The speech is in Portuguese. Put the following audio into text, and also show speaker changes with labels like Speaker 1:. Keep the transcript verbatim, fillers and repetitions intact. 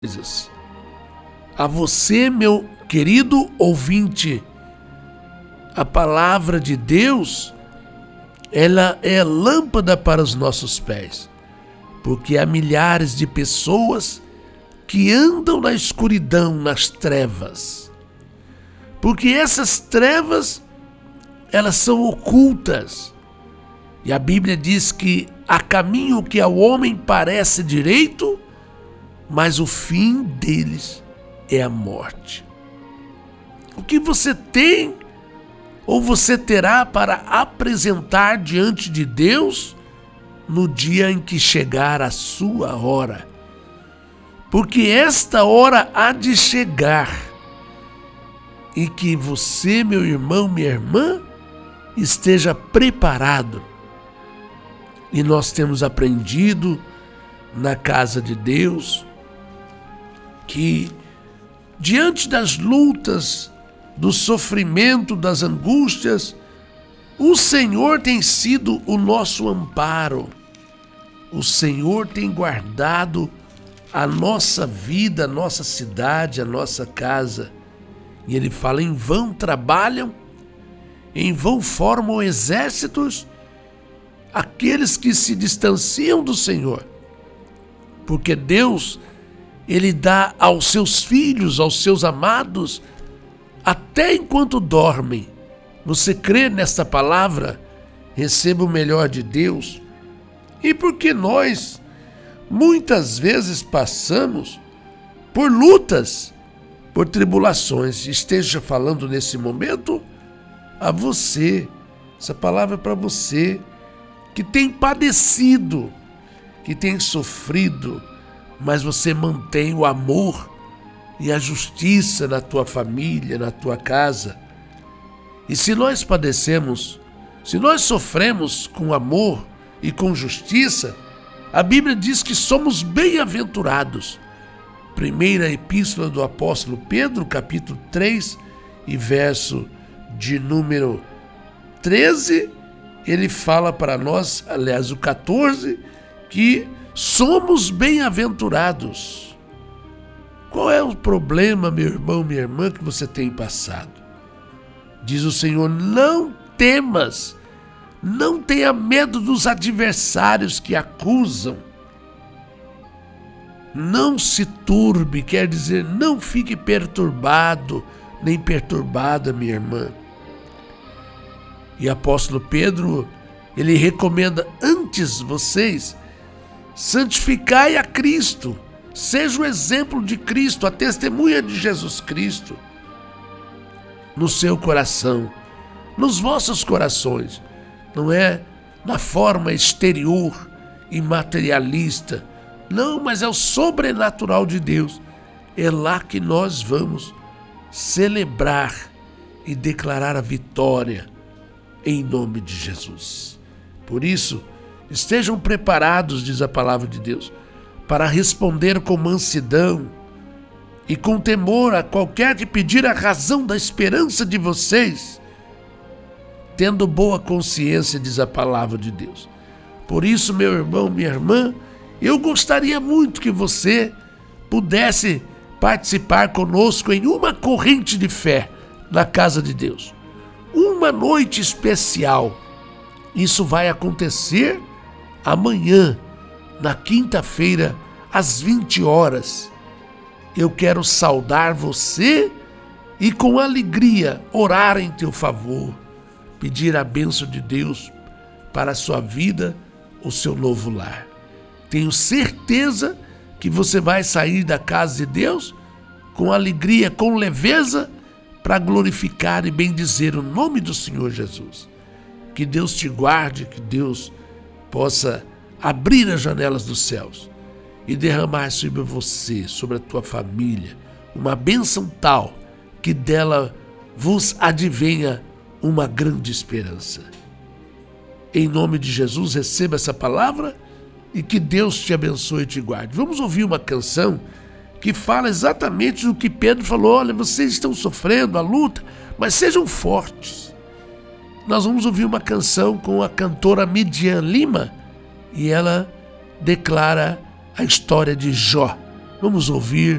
Speaker 1: coisas. A você, meu querido ouvinte, a palavra de Deus, ela é lâmpada para os nossos pés, porque há milhares de pessoas que andam na escuridão, nas trevas, porque essas trevas, elas são ocultas, e a Bíblia diz que há caminho que ao homem parece direito, mas o fim deles é a morte. O que você tem ou você terá para apresentar diante de Deus no dia em que chegar a sua hora? Porque esta hora há de chegar e que você, meu irmão, minha irmã, esteja preparado. E nós temos aprendido na casa de Deus que diante das lutas, do sofrimento, das angústias, o Senhor tem sido o nosso amparo. O Senhor tem guardado a nossa vida, a nossa cidade, a nossa casa. E Ele fala: em vão trabalham, em vão formam exércitos aqueles que se distanciam do Senhor. Porque Deus, Ele dá aos seus filhos, aos seus amados, até enquanto dormem. Você crê nesta palavra? Receba o melhor de Deus. E porque nós, muitas vezes, passamos por lutas, por tribulações. Esteja falando nesse momento a você. Essa palavra é para você que tem padecido, que tem sofrido, mas você mantém o amor e a justiça na tua família, na tua casa. E se nós padecemos, se nós sofremos com amor e com justiça, a Bíblia diz que somos bem-aventurados. Primeira epístola do apóstolo Pedro, capítulo três, e verso de número treze, ele fala para nós, aliás, o quatorze, que somos bem-aventurados. Qual é o problema, meu irmão, minha irmã, que você tem passado? Diz o Senhor: não temas, não tenha medo dos adversários que acusam. Não se turbe, quer dizer, não fique perturbado, nem perturbada, minha irmã. E o apóstolo Pedro, ele recomenda: antes vocês santificai a Cristo, seja o exemplo de Cristo, a testemunha de Jesus Cristo no seu coração, nos vossos corações. Não é na forma exterior e materialista, não, mas é o sobrenatural de Deus. É lá que nós vamos celebrar e declarar a vitória em nome de Jesus. Por isso, estejam preparados, diz a palavra de Deus, para responder com mansidão e com temor a qualquer que pedir a razão da esperança de vocês, tendo boa consciência, diz a palavra de Deus. Por isso, meu irmão, minha irmã, eu gostaria muito que você pudesse participar conosco em uma corrente de fé na casa de Deus. Uma noite especial. Isso vai acontecer amanhã, na quinta-feira, às vinte horas. Eu quero saudar você e com alegria orar em teu favor, pedir a bênção de Deus para a sua vida, o seu novo lar. Tenho certeza que você vai sair da casa de Deus com alegria, com leveza, para glorificar e bendizer o nome do Senhor Jesus. Que Deus te guarde, que Deus possa abrir as janelas dos céus e derramar sobre você, sobre a tua família, uma bênção tal que dela vos advenha uma grande esperança. Em nome de Jesus, receba essa palavra e que Deus te abençoe e te guarde. Vamos ouvir uma canção que fala exatamente do que Pedro falou. Olha, vocês estão sofrendo a luta, mas sejam fortes. Nós vamos ouvir uma canção com a cantora Midian Lima e ela declara a história de Jó. Vamos ouvir